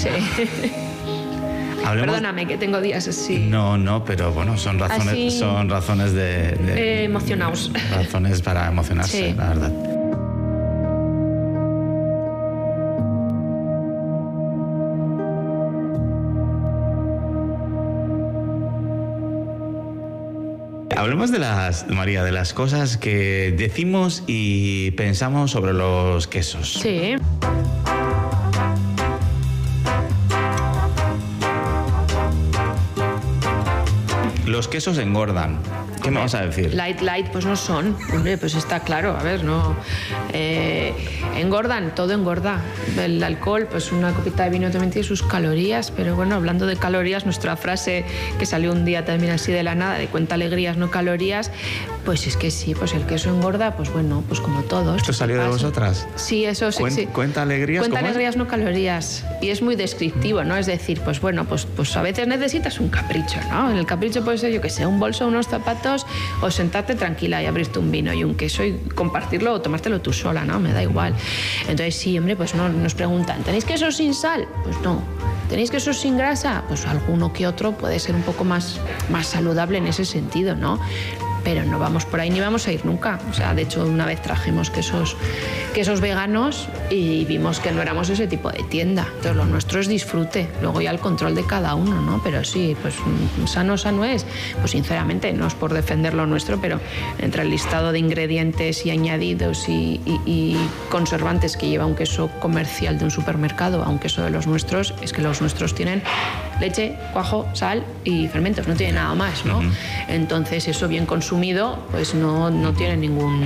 Sí. Hablemos... Perdóname, que tengo días así. No, pero bueno, son razones de emocionados. Razones para emocionarse, sí. La verdad. Hablemos de las cosas que decimos y pensamos sobre los quesos. Sí. Los quesos engordan. ¿Qué me vas a decir? Light, pues no son. Hombre, pues está claro. A ver, no. Engordan, todo engorda. El alcohol, pues una copita de vino también tiene sus calorías. Pero bueno, hablando de calorías, nuestra frase que salió un día también así de la nada, de cuenta alegrías, no calorías, pues es que sí, pues el queso engorda, pues bueno, pues como todos. ¿Esto salió de vosotras? Sí, eso sí. Sí. ¿Cuenta alegrías? Cuenta alegrías, no calorías. Y es muy descriptivo, ¿no? Es decir, pues bueno, pues a veces necesitas un capricho, ¿no? En el capricho puede ser, yo que sé, un bolso, unos zapatos, o sentarte tranquila y abrirte un vino y un queso y compartirlo o tomártelo tú sola, ¿no? Me da igual. Entonces sí, hombre, pues no, nos preguntan, ¿tenéis queso sin sal? Pues no. ¿Tenéis queso sin grasa? Pues alguno que otro puede ser un poco más saludable en ese sentido, ¿no? Pero no vamos por ahí ni vamos a ir nunca. O sea, de hecho, una vez trajimos quesos veganos y vimos que no éramos ese tipo de tienda. Entonces, lo nuestro es disfrute. Luego ya el control de cada uno, ¿no? Pero sí, pues sano es. Pues sinceramente, no es por defender lo nuestro, pero entre el listado de ingredientes y añadidos y conservantes que lleva un queso comercial de un supermercado a un queso de los nuestros, es que los nuestros tienen leche, cuajo, sal y fermentos. No tiene nada más, ¿no? Entonces, eso bien consumido, pues no tiene ningún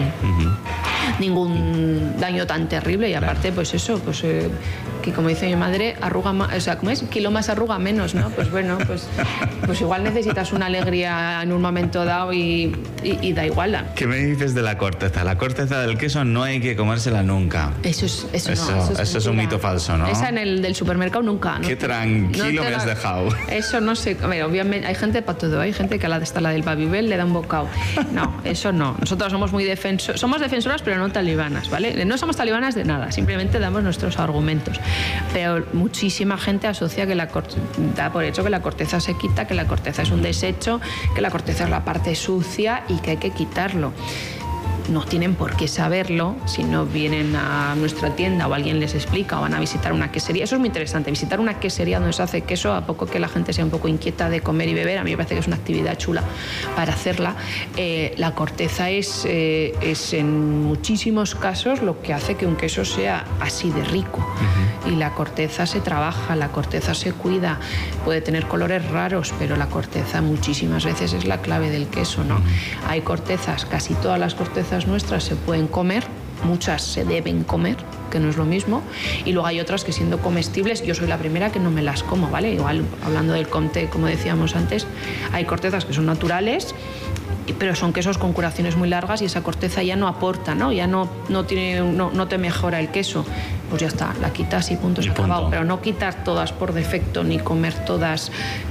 daño tan terrible. Y aparte, pues eso, pues que como dice mi madre, arruga más, o sea, ¿cómo es? Kilo más arruga menos, ¿no? Pues bueno, pues igual necesitas una alegría en un momento dado y da igual. ¿Qué me dices de la corteza? La corteza del queso no hay que comérsela nunca. Eso es un mito falso, ¿no? Esa en el del supermercado nunca. Qué tranquilo me has dejado. Eso no sé. A ver, obviamente hay gente para todo. Hay gente que está la del Babybel le da un bocado. No, eso no. Nosotros somos muy somos defensoras, pero no talibanas, ¿vale? No somos talibanas de nada. Simplemente damos nuestros argumentos. Pero muchísima gente asocia que da por hecho que la corteza se quita, que la corteza es un desecho, que la corteza es la parte sucia y que hay que quitarlo. No tienen por qué saberlo si no vienen a nuestra tienda o alguien les explica o van a visitar una quesería. Eso es muy interesante, visitar una quesería donde se hace queso, a poco que la gente sea un poco inquieta de comer y beber. A mí me parece que es una actividad chula para hacerla. La corteza es en muchísimos casos lo que hace que un queso sea así de rico. Y la corteza se trabaja, la corteza se cuida, puede tener colores raros, pero la corteza muchísimas veces es la clave del queso, ¿no? Hay cortezas, casi todas las cortezas nuestras se pueden comer, muchas se deben comer, que no es lo mismo, y luego hay otras que siendo comestibles, yo soy la primera que no me las como, ¿vale? Igual, hablando del comté, como decíamos antes, hay cortezas que son naturales, pero son quesos con curaciones muy largas y esa corteza ya no aporta, ¿no? Ya no te mejora el queso. Pues ya está, la quitas y punto, se ha acabado. Pero no quitar todas por defecto ni comer todas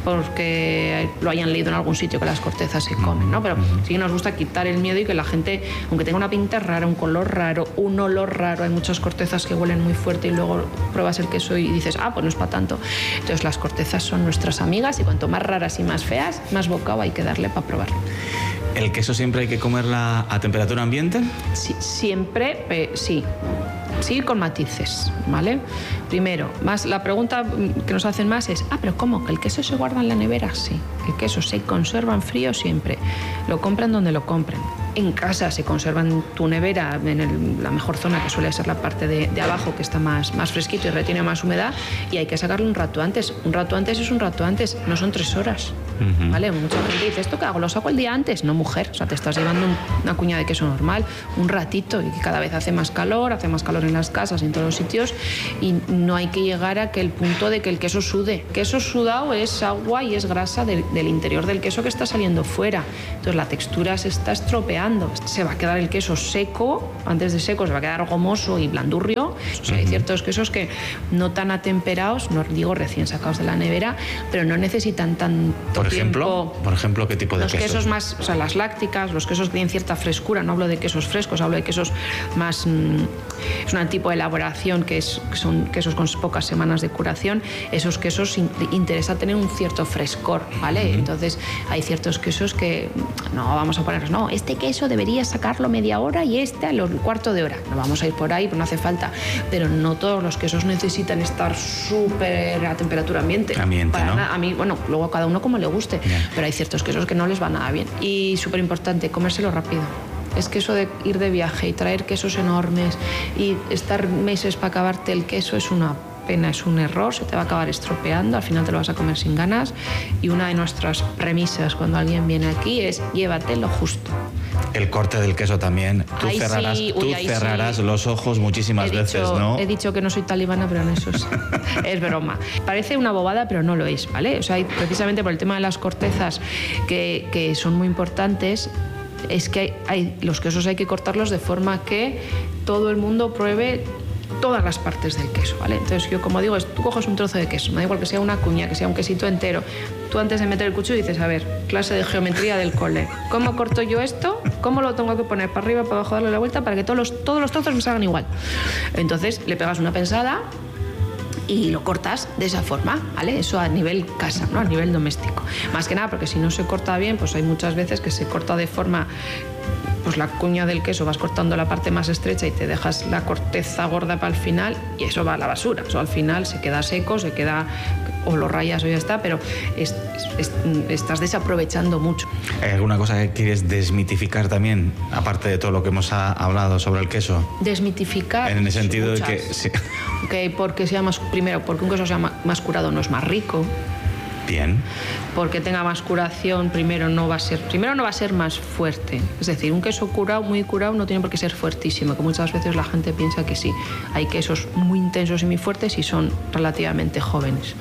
porque lo hayan leído en algún sitio que las cortezas se comen, ¿no? Pero sí nos gusta quitar el miedo y que la gente, aunque tenga una pinta rara, un color raro, un olor raro, hay muchas cortezas que huelen muy fuerte y luego pruebas el queso y dices, pues no es para tanto. Entonces las cortezas son nuestras amigas y cuanto más raras y más feas, más bocado hay que darle para probarlo. ¿El queso siempre hay que comerla a temperatura ambiente? Sí, siempre, sí. Sí, con matices, ¿vale? Primero, la pregunta que nos hacen más es, ¿pero cómo? ¿Que el queso se guarda en la nevera? Sí, el queso se conserva en frío siempre. Lo compran donde lo compren. En casa se conserva en tu nevera, en la mejor zona, que suele ser la parte de abajo, que está más fresquito y retiene más humedad, y hay que sacarlo un rato antes. Un rato antes es un rato antes, no son 3 horas. ¿Vale? Mucha gente dice, ¿esto qué hago? ¿Lo saco el día antes? No, mujer, o sea, te estás llevando una cuña de queso normal, un ratito, y que cada vez hace más calor en las casas, en todos los sitios, y no hay que llegar a que el punto de que el queso sude. Queso sudado es agua y es grasa del interior del queso que está saliendo fuera. Entonces la textura se está estropeando. Se va a quedar el queso seco, antes de seco se va a quedar gomoso y blandurrio. O sea, hay ciertos quesos que no tan atemperados, no digo recién sacados de la nevera, pero no necesitan tanto Por tiempo... ejemplo, ¿qué tipo de quesos? Los quesos más, o sea, las lácticas, los quesos que tienen cierta frescura, no hablo de quesos frescos, hablo de quesos más... es un tipo de elaboración que son quesos con pocas semanas de curación. Esos quesos interesa tener un cierto frescor, ¿vale? Entonces hay ciertos quesos que no vamos a ponernos, no, este queso debería sacarlo media hora y este a un cuarto de hora. No vamos a ir por ahí, pues no hace falta. Pero no todos los quesos necesitan estar súper a temperatura ambiente. Para ¿no? nada. A mí, bueno, luego a cada uno como le guste, pero hay ciertos quesos que no les va nada bien. Y súper importante, comérselo rápido. Es que eso de ir de viaje y traer quesos enormes y estar meses para acabarte el queso es una pena, es un error, se te va a acabar estropeando, al final te lo vas a comer sin ganas. Y una de nuestras premisas cuando alguien viene aquí es llévate lo justo. El corte del queso también. Tú cerrarás los ojos muchísimas veces, ¿no? He dicho que no soy talibana, pero en eso es broma. Parece una bobada, pero no lo es, ¿vale? O sea, precisamente por el tema de las cortezas que son muy importantes, es que los quesos hay que cortarlos de forma que todo el mundo pruebe todas las partes del queso, ¿vale? Entonces yo, como digo, tú coges un trozo de queso, me da igual que sea una cuña, que sea un quesito entero, tú antes de meter el cuchillo dices, a ver, clase de geometría del cole, ¿cómo corto yo esto? ¿Cómo lo tengo que poner para arriba, para abajo, darle la vuelta para que todos los trozos me salgan igual? Entonces le pegas una pensada y lo cortas de esa forma, ¿vale? Eso a nivel casa, ¿no? A nivel doméstico. Más que nada porque si no se corta bien, pues hay muchas veces que se corta de forma... pues la cuña del queso vas cortando la parte más estrecha y te dejas la corteza gorda para el final y eso va a la basura. Eso al final se queda seco, o lo rayas o ya está, pero estás desaprovechando mucho. ¿Hay alguna cosa que quieres desmitificar también, aparte de todo lo que hemos hablado sobre el queso? Desmitificar. En el sentido de que... Sí. Okay, porque un queso sea más curado no es más rico. Bien. Porque tenga más curación, primero no va a ser más fuerte. Es decir, un queso muy curado no tiene por qué ser fuertísimo, que muchas veces la gente piensa que sí. Hay quesos muy intensos y muy fuertes y son relativamente jóvenes.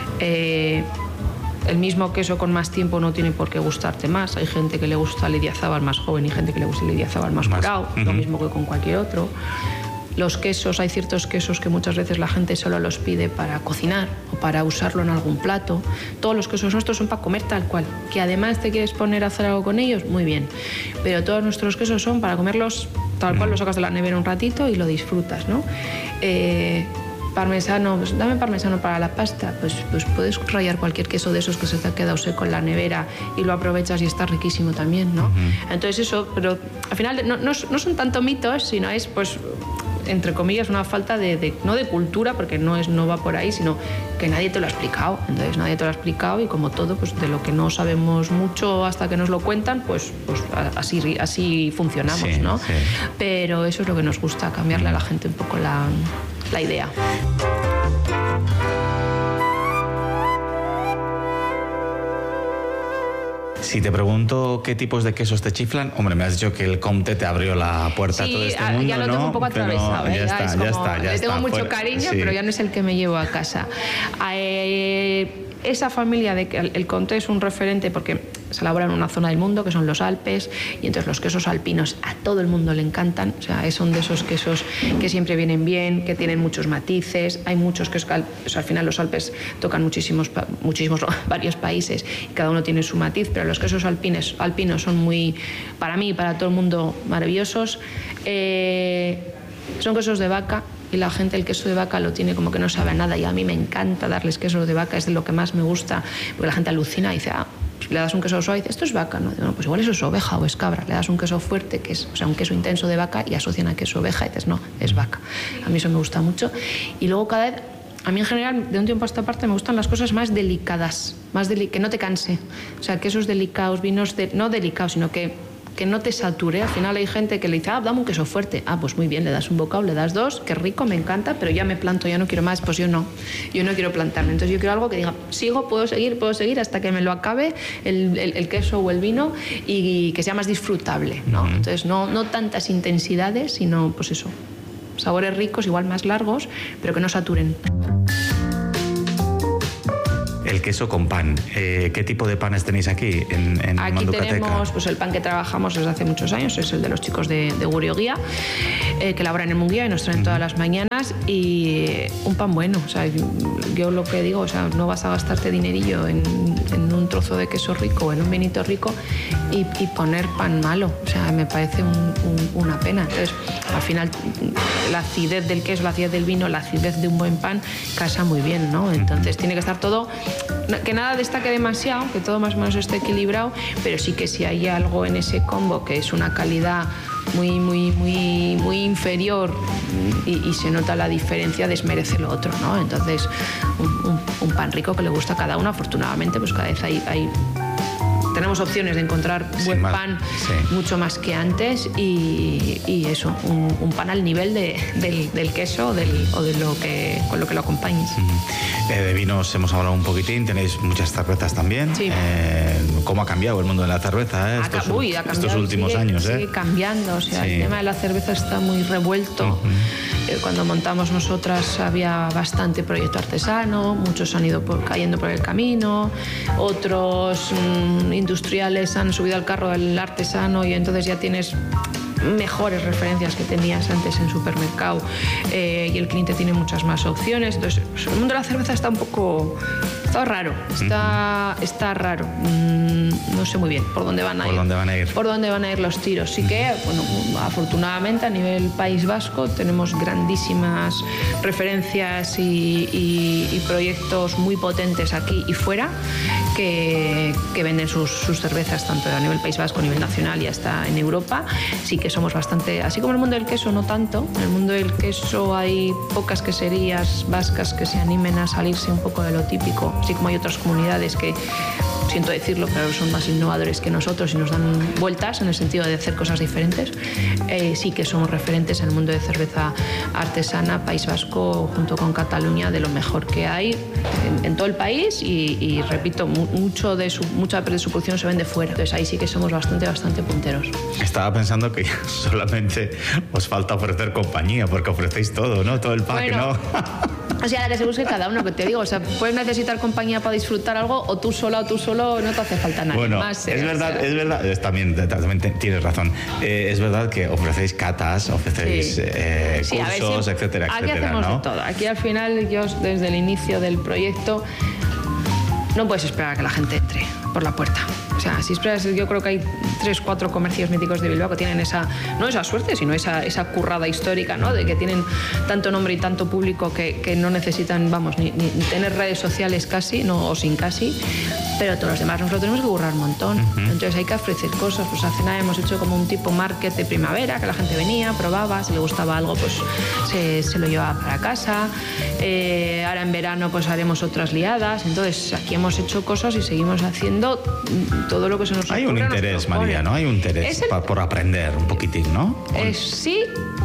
El mismo queso con más tiempo no tiene por qué gustarte más. Hay gente que le gusta el Idiazábal más joven y gente que le gusta el Idiazábal más curado, lo mismo que con cualquier otro. Los quesos, hay ciertos quesos que muchas veces la gente solo los pide para cocinar o para usarlo en algún plato. Todos los quesos nuestros son para comer tal cual. Que además te quieres poner a hacer algo con ellos, muy bien. Pero todos nuestros quesos son para comerlos tal cual, los sacas de la nevera un ratito y lo disfrutas, ¿no? Parmesano, pues dame parmesano para la pasta, pues puedes rallar cualquier queso de esos que se te ha quedado seco en la nevera y lo aprovechas y está riquísimo también, ¿no? Entonces eso, pero al final no son tanto mitos, sino es pues... entre comillas, una falta no de cultura, porque no va por ahí, sino que nadie te lo ha explicado. Entonces nadie te lo ha explicado y como todo, pues de lo que no sabemos mucho hasta que nos lo cuentan, pues así funcionamos, sí, ¿no? Sí. Pero eso es lo que nos gusta, cambiarle a la gente un poco la idea. Si te pregunto qué tipos de quesos te chiflan, hombre, me has dicho que el Comte te abrió la puerta a todo este mundo, ya lo tengo un poco atravesado, ya está. Le tengo mucho cariño, sí. Pero ya no es el que me llevo a casa. Esa familia el Comte es un referente porque se elabora en una zona del mundo que son los Alpes, y entonces los quesos alpinos a todo el mundo le encantan. O sea, son de esos quesos que siempre vienen bien, que tienen muchos matices. Hay muchos quesos, o sea, al final los Alpes tocan varios países y cada uno tiene su matiz, pero los quesos alpinos son muy, para mí y para todo el mundo, maravillosos. Son quesos de vaca. Y la gente el queso de vaca lo tiene como que no sabe a nada, y a mí me encanta darles queso de vaca, es de lo que más me gusta, porque la gente alucina y dice, pues le das un queso suave y dice, esto es vaca, ¿no? Bueno, pues igual eso es oveja o es cabra. Le das un queso fuerte, que es, o sea, un queso intenso de vaca, y asocian a queso oveja y dices, no, es vaca. A mí eso me gusta mucho. Y luego cada vez, a mí en general, de un tiempo a esta parte, me gustan las cosas más delicadas, que no te canse. O sea, quesos delicados, vinos no delicados, sino que no te sature. Al final hay gente que le dice, dame un queso fuerte. Pues muy bien, le das un bocado, le das dos, qué rico, me encanta, pero ya me planto, ya no quiero más. Pues yo no quiero plantarme. Entonces yo quiero algo que diga, puedo seguir hasta que me lo acabe el queso o el vino, y que sea más disfrutable, ¿no? Entonces no tantas intensidades, sino pues eso, sabores ricos, igual más largos, pero que no saturen. El queso con pan. ¿Qué tipo de panes tenéis aquí en Aquí Manducateca? Tenemos pues el pan que trabajamos desde hace muchos años, es el de los chicos de Gurioguía. que labora en el Munguía y nos traen todas las mañanas, y un pan bueno. O sea, yo lo que digo, o sea, no vas a gastarte dinerillo en un trozo de queso rico o en un vinito rico y poner pan malo. O sea, me parece una pena. Entonces, al final, la acidez del queso, la acidez del vino, la acidez de un buen pan casa muy bien, ¿no? Entonces, tiene que estar todo, que nada destaque demasiado, que todo más o menos esté equilibrado, pero sí que si hay algo en ese combo que es una calidad muy inferior y se nota la diferencia, desmerece lo otro, ¿no? Entonces, un pan rico que le gusta a cada uno. Afortunadamente, pues cada vez tenemos opciones de encontrar buen pan, mucho más que antes, y eso, un pan al nivel del queso o de con lo que lo acompañes. De vinos hemos hablado un poquitín, tenéis muchas cervezas también. Sí. ¿Cómo ha cambiado el mundo de la cerveza estos últimos años? Sigue cambiando, o sea, el tema de la cerveza está muy revuelto. Cuando montamos nosotras había bastante proyecto artesano, muchos han ido cayendo por el camino, otros industriales han subido al carro del artesano, y entonces ya tienes mejores referencias que tenías antes en supermercado, y el cliente tiene muchas más opciones. Entonces, el mundo de la cerveza está un poco... Está raro, está raro. No sé muy bien por dónde van a ir. Por dónde van a ir los tiros. Sí que, bueno, afortunadamente a nivel País Vasco tenemos grandísimas referencias y proyectos muy potentes aquí y fuera que venden sus cervezas tanto a nivel País Vasco, a nivel nacional y hasta en Europa. Sí que somos bastante... Así como en el mundo del queso no tanto. En el mundo del queso hay pocas queserías vascas que se animen a salirse un poco de lo típico. Así como hay otras comunidades que, siento decirlo, pero son más innovadores que nosotros y nos dan vueltas en el sentido de hacer cosas diferentes. Sí que somos referentes en el mundo de cerveza artesana, País Vasco, junto con Cataluña, de lo mejor que hay en todo el país, y repito, mucha de su producción se vende fuera. Entonces ahí sí que somos bastante punteros. Estaba pensando que solamente os falta ofrecer compañía, porque ofrecéis todo, ¿no? Todo el pack, bueno, ¿no? O sea, la que se busque cada uno, que te digo, o sea, puedes necesitar compañía para disfrutar algo, o tú sola o tú solo, no te hace falta nadie más. Es verdad, también tienes razón. Es verdad que ofrecéis catas, ofrecéis cursos, etcétera, aquí hacemos de todo. Aquí al final, yo desde el inicio del proyecto, no puedes esperar a que la gente entre por la puerta. O sea, si esperas, yo creo que hay 3-4 comercios míticos de Bilbao que tienen no esa suerte, sino esa currada histórica, ¿no? De que tienen tanto nombre y tanto público que no necesitan, vamos, ni tener redes sociales casi, no, o sin casi, pero todos los demás nosotros tenemos que currar un montón. Entonces hay que ofrecer cosas. Pues hace nada hemos hecho como un tipo market de primavera, que la gente venía, probaba, si le gustaba algo, pues se lo llevaba para casa. Ahora en verano pues haremos otras liadas. Entonces aquí hemos hecho cosas y seguimos haciendo todo lo que se nos ocurre. Hay un interés, María, ¿no? Hay un interés por aprender un poquitín, ¿no? Sí,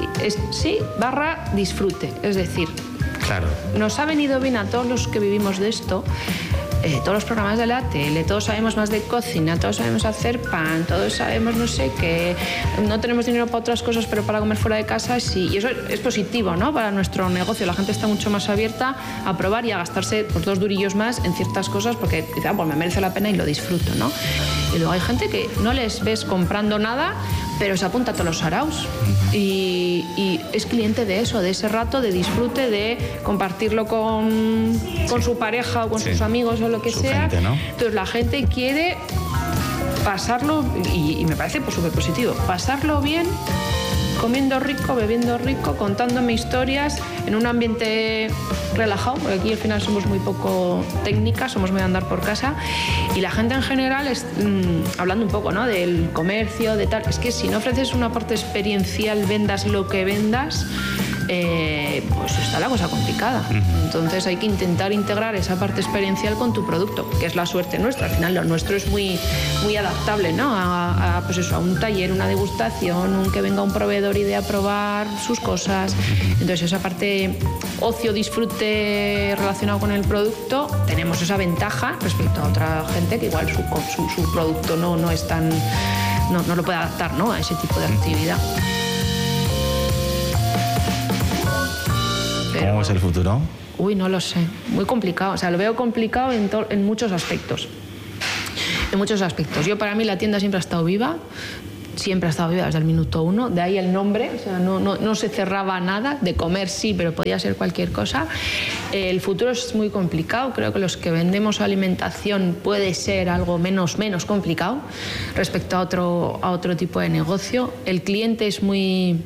/disfrute. Es decir, claro, nos ha venido bien a todos los que vivimos de esto. Todos los programas de la tele, todos sabemos más de cocina, todos sabemos hacer pan, todos sabemos no sé qué, no tenemos dinero para otras cosas, pero para comer fuera de casa sí, y eso es positivo, ¿no? Para nuestro negocio. La gente está mucho más abierta a probar y a gastarse pues 2 durillos más en ciertas cosas, porque dice, pues me merece la pena y lo disfruto, ¿no? Y luego hay gente que no les ves comprando nada, pero se apunta a todos los saraos y es cliente de eso, de ese rato de disfrute, de compartirlo con su pareja o con sus amigos o lo que sea. Gente, ¿no? Entonces la gente quiere pasarlo, y me parece pues súper positivo, pasarlo bien, comiendo rico, bebiendo rico, contándome historias en un ambiente relajado, porque aquí al final somos muy poco técnicas, somos muy de andar por casa, y la gente en general, hablando un poco, ¿no?, del comercio, de tal, es que si no ofreces una parte experiencial, vendas lo que vendas, pues está la cosa complicada. Entonces hay que intentar integrar esa parte experiencial con tu producto, que es la suerte nuestra. Al final lo nuestro es muy adaptable, ¿no? Pues eso, a un taller, una degustación, que venga un proveedor y de a probar sus cosas. Entonces esa parte ocio, disfrute relacionado con el producto, tenemos esa ventaja respecto a otra gente que igual su producto no es tan, no lo puede adaptar, ¿no?, a ese tipo de actividad. ¿Cómo es el futuro? Uy, no lo sé. Muy complicado. O sea, lo veo complicado en muchos aspectos. En muchos aspectos. Para mí la tienda siempre ha estado viva. siempre ha estado viva desde el minuto 1, de ahí el nombre, o sea, no se cerraba nada, de comer sí, pero podía ser cualquier cosa. El futuro es muy complicado, creo que los que vendemos alimentación puede ser algo menos complicado respecto a otro tipo de negocio. El cliente es muy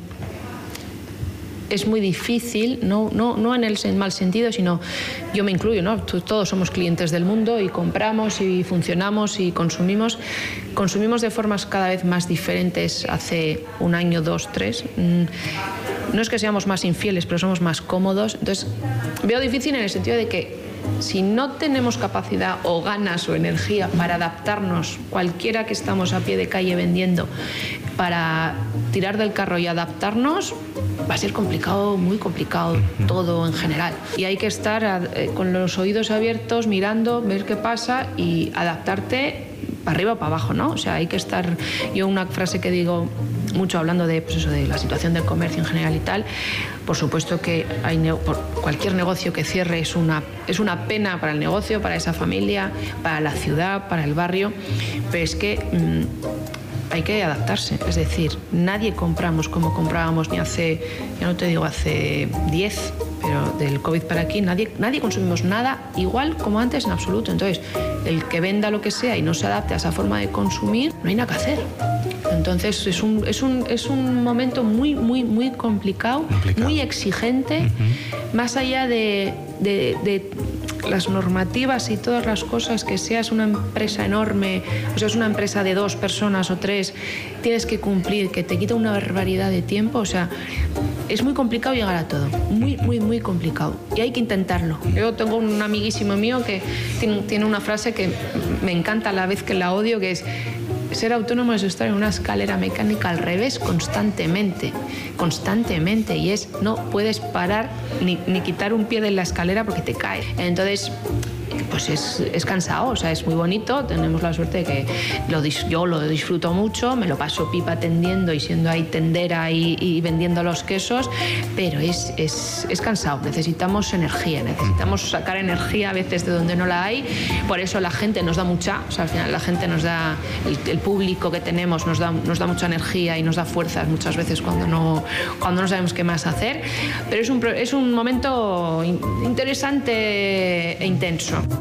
difícil, no en el mal sentido, sino yo me incluyo, ¿no? Todos somos clientes del mundo y compramos y funcionamos y consumimos de formas cada vez más diferentes hace 1 año, 2, 3. No es que seamos más infieles, pero somos más cómodos. Entonces, veo difícil en el sentido de que si no tenemos capacidad o ganas o energía para adaptarnos, cualquiera que estamos a pie de calle vendiendo, para tirar del carro y adaptarnos, va a ser complicado, muy complicado todo en general. Y hay que estar con los oídos abiertos, mirando, ver qué pasa y adaptarte para arriba o para abajo, ¿no? O sea, hay que estar... Yo una frase que digo mucho hablando de, pues eso, de la situación del comercio en general y tal, por supuesto que cualquier negocio que cierre es una pena para el negocio, para esa familia, para la ciudad, para el barrio, pero es que... hay que adaptarse, es decir, nadie compramos como comprábamos ni hace, ya no te digo hace 10, pero del COVID para aquí, nadie consumimos nada igual como antes en absoluto. Entonces, el que venda lo que sea y no se adapte a esa forma de consumir, no hay nada que hacer. Entonces, es un momento muy complicado, muy exigente, más allá de las normativas y todas las cosas, que seas una empresa enorme, o seas una empresa de 2 personas o 3, tienes que cumplir, que te quita una barbaridad de tiempo, o sea, es muy complicado llegar a todo, muy complicado, y hay que intentarlo. Yo tengo un amiguísimo mío que tiene una frase que me encanta a la vez que la odio, que es: ser autónomo es estar en una escalera mecánica al revés constantemente, y es, no puedes parar ni quitar un pie de la escalera porque te cae. Entonces, pues es cansado, o sea, es muy bonito, tenemos la suerte de que yo lo disfruto mucho, me lo paso pipa tendiendo y siendo ahí tendera y vendiendo los quesos, pero es cansado, necesitamos energía, necesitamos sacar energía a veces de donde no la hay, por eso la gente nos da mucha, o sea, al final la gente nos da, el público que tenemos nos da mucha energía y nos da fuerzas muchas veces cuando no sabemos qué más hacer, pero es un momento interesante e intenso.